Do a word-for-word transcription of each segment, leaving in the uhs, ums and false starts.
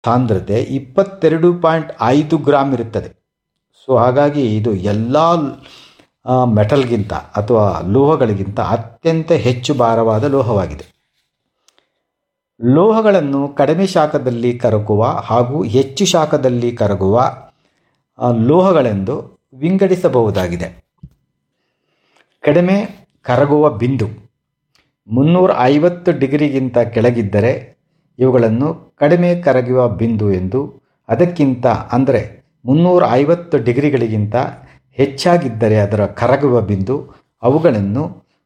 ಸಾಂದ್ರತೆ ಇಪ್ಪತ್ತೆರಡು ಪಾಯಿಂಟ್ ಐದು ಗ್ರಾಮ್ ಇರುತ್ತದೆ. ಸೊ ಹಾಗಾಗಿ ಇದು ಎಲ್ಲ ಮೆಟಲ್ಗಿಂತ ಅಥವಾ ಲೋಹಗಳಿಗಿಂತ ಅತ್ಯಂತ ಹೆಚ್ಚು ಭಾರವಾದ ಲೋಹವಾಗಿದೆ. ಲೋಹಗಳನ್ನು ಕಡಿಮೆ ಶಾಖದಲ್ಲಿ ಕರಗುವ ಹಾಗೂ ಹೆಚ್ಚು ಶಾಖದಲ್ಲಿ ಕರಗುವ ಲೋಹಗಳೆಂದು ವಿಂಗಡಿಸಬಹುದಾಗಿದೆ. ಕಡಿಮೆ ಕರಗುವ ಬಿಂದು ಮುನ್ನೂರ ಐವತ್ತು ಡಿಗ್ರಿಗಿಂತ ಕೆಳಗಿದ್ದರೆ ಇವುಗಳನ್ನು ಕಡಿಮೆ ಕರಗುವ ಬಿಂದು ಎಂದು, ಅದಕ್ಕಿಂತ ಅಂದರೆ ಮುನ್ನೂರ ಐವತ್ತು ಡಿಗ್ರಿಗಳಿಗಿಂತ ಹೆಚ್ಚಾಗಿದ್ದರೆ ಅದರ ಕರಗುವ ಬಿಂದು, ಅವುಗಳನ್ನು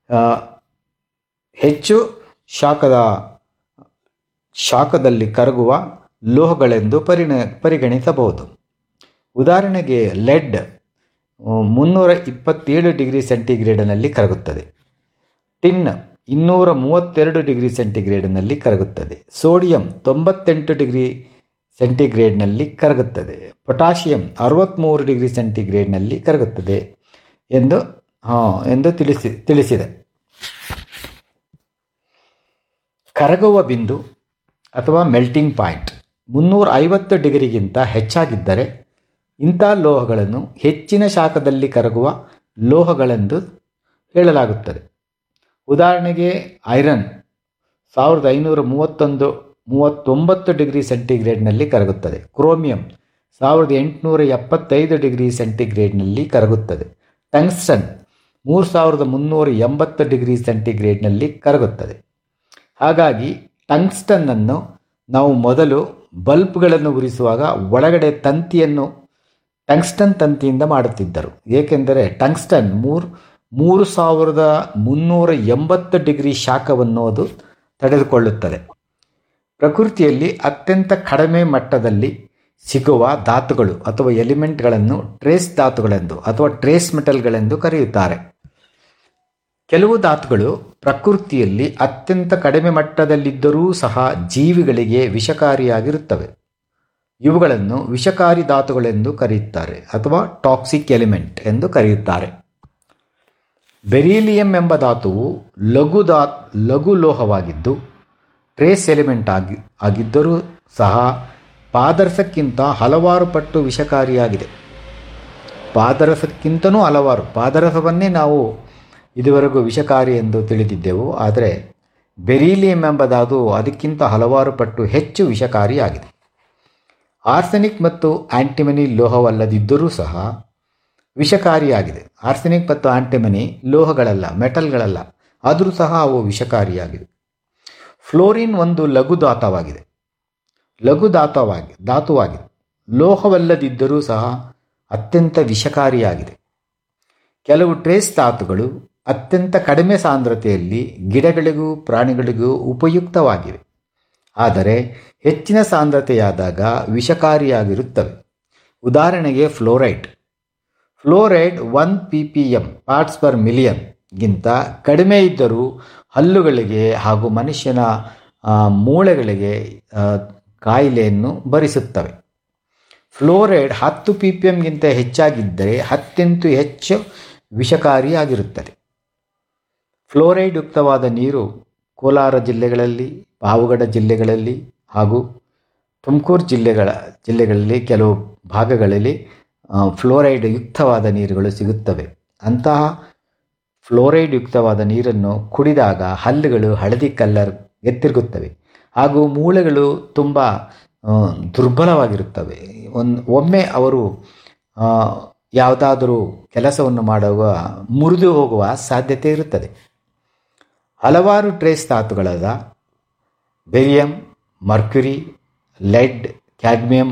ಹೆಚ್ಚು ಶಾಖದ ಶಾಖದಲ್ಲಿ ಕರಗುವ ಲೋಹಗಳೆಂದು ಪರಿಣ ಪರಿಗಣಿಸಬಹುದು. ಉದಾಹರಣೆಗೆ ಲೆಡ್ ಮುನ್ನೂರ ಇಪ್ಪತ್ತೇಳು ಡಿಗ್ರಿ ಸೆಂಟಿಗ್ರೇಡ್ನಲ್ಲಿ ಕರಗುತ್ತದೆ. ಟಿನ್ ಇನ್ನೂರ ಮೂವತ್ತೆರಡು ಡಿಗ್ರಿ ಸೆಂಟಿಗ್ರೇಡ್ನಲ್ಲಿ ಕರಗುತ್ತದೆ. ಸೋಡಿಯಂ ತೊಂಬತ್ತೆಂಟು ಡಿಗ್ರಿ ಸೆಂಟಿಗ್ರೇಡ್ನಲ್ಲಿ ಕರಗುತ್ತದೆ. ಪೊಟ್ಯಾಷಿಯಂ ಅರವತ್ತ್ಮೂರು ಡಿಗ್ರಿ ಸೆಂಟಿಗ್ರೇಡ್ನಲ್ಲಿ ಕರಗುತ್ತದೆ ಎಂದು ಎಂದು ತಿಳಿಸಿ ತಿಳಿಸಿದೆ ಕರಗುವ ಬಿಂದು ಅಥವಾ ಮೆಲ್ಟಿಂಗ್ ಪಾಯಿಂಟ್ ಮುನ್ನೂರ ಐವತ್ತು ಡಿಗ್ರಿಗಿಂತ ಹೆಚ್ಚಾಗಿದ್ದರೆ ಇಂಥ ಲೋಹಗಳನ್ನು ಹೆಚ್ಚಿನ ಶಾಖದಲ್ಲಿ ಕರಗುವ ಲೋಹಗಳೆಂದು ಹೇಳಲಾಗುತ್ತದೆ. ಉದಾಹರಣೆಗೆ ಐರನ್ ಸಾವಿರದ ಐನೂರ ಮೂವತ್ತೊಂದು ಮೂವತ್ತೊಂಬತ್ತು ಡಿಗ್ರಿ ಸೆಂಟಿಗ್ರೇಡ್ನಲ್ಲಿ ಕರಗುತ್ತದೆ. ಕ್ರೋಮಿಯಂ ಸಾವಿರದ ಎಂಟುನೂರ ಎಪ್ಪತ್ತೈದು ಡಿಗ್ರಿ ಸೆಂಟಿಗ್ರೇಡ್ನಲ್ಲಿ ಕರಗುತ್ತದೆ. ಟಂಗ್ಸ್ಟನ್ ಮೂರು ಸಾವಿರದ ಮುನ್ನೂರ ಎಂಬತ್ತು ಡಿಗ್ರಿ ಸೆಂಟಿಗ್ರೇಡ್ನಲ್ಲಿ ಕರಗುತ್ತದೆ. ಹಾಗಾಗಿ ಟಂಗ್ಸ್ಟನ್ನನ್ನು ನಾವು ಮೊದಲು ಬಲ್ಬ್ಗಳನ್ನು ಉರಿಸುವಾಗ ಒಳಗಡೆ ತಂತಿಯನ್ನು ಟಂಗ್ಸ್ಟನ್ ತಂತಿಯಿಂದ ಮಾಡುತ್ತಿದ್ದರು. ಏಕೆಂದರೆ ಟಂಗ್ಸ್ಟನ್ ಮೂರು ಮೂರು ಸಾವಿರದ ಮುನ್ನೂರ ಎಂಬತ್ತು ಡಿಗ್ರಿ ಶಾಖವನ್ನು ಅದು ತಡೆದುಕೊಳ್ಳುತ್ತದೆ. ಪ್ರಕೃತಿಯಲ್ಲಿ ಅತ್ಯಂತ ಕಡಿಮೆ ಮಟ್ಟದಲ್ಲಿ ಸಿಗುವ ಧಾತುಗಳು ಅಥವಾ ಎಲಿಮೆಂಟ್ಗಳನ್ನು ಟ್ರೇಸ್ ಧಾತುಗಳೆಂದು ಅಥವಾ ಟ್ರೇಸ್ ಮೆಟಲ್ಗಳೆಂದು ಕರೆಯುತ್ತಾರೆ. ಕೆಲವು ಧಾತುಗಳು ಪ್ರಕೃತಿಯಲ್ಲಿ ಅತ್ಯಂತ ಕಡಿಮೆ ಮಟ್ಟದಲ್ಲಿದ್ದರೂ ಸಹ ಜೀವಿಗಳಿಗೆ ವಿಷಕಾರಿಯಾಗಿರುತ್ತವೆ. ಇವುಗಳನ್ನು ವಿಷಕಾರಿ ಧಾತುಗಳೆಂದು ಕರೆಯುತ್ತಾರೆ ಅಥವಾ ಟಾಕ್ಸಿಕ್ ಎಲಿಮೆಂಟ್ ಎಂದು ಕರೆಯುತ್ತಾರೆ. ಬೆರಿಲಿಯಂ ಎಂಬ ಧಾತುವು ಲಘು ಧಾ ಲಘು ಲೋಹವಾಗಿದ್ದು ಟ್ರೇಸ್ ಎಲಿಮೆಂಟ್ ಆಗಿ ಆಗಿದ್ದರೂ ಸಹ ಪಾದರಸಕ್ಕಿಂತ ಹಲವಾರು ಪಟ್ಟು ವಿಷಕಾರಿಯಾಗಿದೆ. ಪಾದರಸಕ್ಕಿಂತನೂ ಹಲವಾರು ಪಾದರಸವನ್ನೇ ನಾವು ಇದುವರೆಗೂ ವಿಷಕಾರಿ ಎಂದು ತಿಳಿದಿದ್ದೆವು. ಆದರೆ ಬೆರಿಲಿಯಂ ಎಂಬ ಧಾತು ಅದಕ್ಕಿಂತ ಹಲವಾರು ಪಟ್ಟು ಹೆಚ್ಚು ವಿಷಕಾರಿಯಾಗಿದೆ. ಆರ್ಸೆನಿಕ್ ಮತ್ತು ಆಂಟಿಮನಿ ಲೋಹವಲ್ಲದಿದ್ದರೂ ಸಹ ವಿಷಕಾರಿಯಾಗಿದೆ. ಆರ್ಸೆನಿಕ್ ಮತ್ತು ಆಂಟಿಮನಿ ಲೋಹಗಳಲ್ಲ, ಮೆಟಲ್ಗಳಲ್ಲ, ಆದರೂ ಸಹ ಅವು ವಿಷಕಾರಿಯಾಗಿದೆ. ಫ್ಲೋರಿನ್ ಒಂದು ಲಘು ಧಾತುವಾಗಿದೆ ಲಘು ಧಾತುವಾಗಿ ಧಾತುವಾಗಿದೆ ಲೋಹವಲ್ಲದಿದ್ದರೂ ಸಹ ಅತ್ಯಂತ ವಿಷಕಾರಿಯಾಗಿದೆ. ಕೆಲವು ಟ್ರೇಸ್ ಧಾತುಗಳು ಅತ್ಯಂತ ಕಡಿಮೆ ಸಾಂದ್ರತೆಯಲ್ಲಿ ಗಿಡಗಳಿಗೂ ಪ್ರಾಣಿಗಳಿಗೂ ಉಪಯುಕ್ತವಾಗಿವೆ, ಆದರೆ ಹೆಚ್ಚಿನ ಸಾಂದ್ರತೆಯಾದಾಗ ವಿಷಕಾರಿಯಾಗಿರುತ್ತವೆ. ಉದಾಹರಣೆಗೆ fluoride fluoride one P P M parts per ಮಿಲಿಯನ್ಗಿಂತ ಕಡಿಮೆ ಇದ್ದರೂ ಹಲ್ಲುಗಳಿಗೆ ಹಾಗೂ ಮನುಷ್ಯನ ಮೂಳೆಗಳಿಗೆ ಕಾಯಿಲೆಯನ್ನು ಭರಿಸುತ್ತವೆ. ಫ್ಲೋರೈಡ್ ಹತ್ತು ಪಿ ಪಿ ಎಮ್ಗಿಂತ ಹೆಚ್ಚಾಗಿದ್ದರೆ ಅತ್ಯಂತ ಹೆಚ್ಚು ವಿಷಕಾರಿಯಾಗಿರುತ್ತದೆ. ಫ್ಲೋರೈಡ್ ಯುಕ್ತವಾದ ನೀರು ಕೋಲಾರ ಜಿಲ್ಲೆಗಳಲ್ಲಿ, ಪಾವಗಡ ಜಿಲ್ಲೆಗಳಲ್ಲಿ ಹಾಗೂ ತುಮಕೂರು ಜಿಲ್ಲೆಗಳ ಜಿಲ್ಲೆಗಳಲ್ಲಿ ಕೆಲವು ಭಾಗಗಳಲ್ಲಿ ಫ್ಲೋರೈಡ್ ಯುಕ್ತವಾದ ನೀರುಗಳು ಸಿಗುತ್ತವೆ. ಅಂತಹ ಫ್ಲೋರೈಡ್ ಯುಕ್ತವಾದ ನೀರನ್ನು ಕುಡಿದಾಗ ಹಲ್ಲುಗಳು ಹಳದಿ ಕಲ್ಲರ್ ಎತ್ತಿರುಗುತ್ತವೆ ಹಾಗೂ ಮೂಳೆಗಳು ತುಂಬ ದುರ್ಬಲವಾಗಿರುತ್ತವೆ. ಒಂದು ಒಮ್ಮೆ ಅವರು ಯಾವುದಾದರೂ ಕೆಲಸವನ್ನು ಮಾಡುವಾಗ ಮುರಿದು ಹೋಗುವ ಸಾಧ್ಯತೆ ಇರುತ್ತದೆ. ಹಲವಾರು ಟ್ರೇಸ್ ಧಾತುಗಳಾದ ಬೆರಿಯಂ, ಮರ್ಕ್ಯುರಿ, ಲೆಡ್, ಕ್ಯಾಡ್ಮಿಯಂ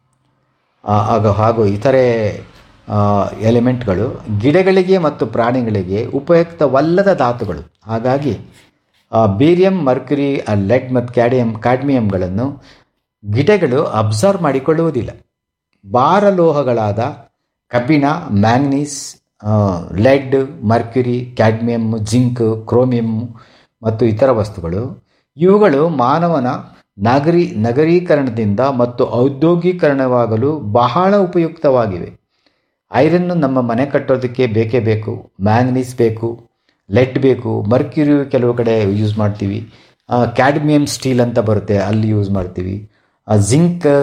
ಹಾಗೂ ಇತರೆ ಎಲಿಮೆಂಟ್ಗಳು ಗಿಡಗಳಿಗೆ ಮತ್ತು ಪ್ರಾಣಿಗಳಿಗೆ ಉಪಯುಕ್ತವಲ್ಲದ ಧಾತುಗಳು. ಹಾಗಾಗಿ ಬೇರಿಯಂ, ಮರ್ಕ್ಯುರಿ, ಲೆಡ್ ಮತ್ತು ಕ್ಯಾಡಿಯಂ ಕ್ಯಾಡ್ಮಿಯಂಗಳನ್ನು ಗಿಡಗಳು ಅಬ್ಸರ್ವ್ ಮಾಡಿಕೊಳ್ಳುವುದಿಲ್ಲ. ಭಾರ ಲೋಹಗಳಾದ ಕಬ್ಬಿಣ, manganese, LED, Mercury, cadmium, zinc, chromium ಮತ್ತು ಇತರ ವಸ್ತುಗಳು ಇವುಗಳು ಮಾನವನ ನಗರಿ ನಗರೀಕರಣದಿಂದ ಮತ್ತು ಔದ್ಯೋಗೀಕರಣವಾಗಲು ಬಹಳ ಉಪಯುಕ್ತವಾಗಿವೆ. ಐರನ್ನು ನಮ್ಮ ಮನೆ ಕಟ್ಟೋದಕ್ಕೆ ಬೇಕೇ ಬೇಕು. ಮ್ಯಾಂಗ್ನೀಸ್ ಬೇಕು, ಲೆಡ್ ಬೇಕು, ಮರ್ಕ್ಯುರಿ ಕೆಲವು ಕಡೆ ಯೂಸ್ ಮಾಡ್ತೀವಿ, ಕ್ಯಾಡ್ಮಿಯಂ ಸ್ಟೀಲ್ ಅಂತ ಬರುತ್ತೆ ಅಲ್ಲಿ ಯೂಸ್ ಮಾಡ್ತೀವಿ, ಜಿಂಕ್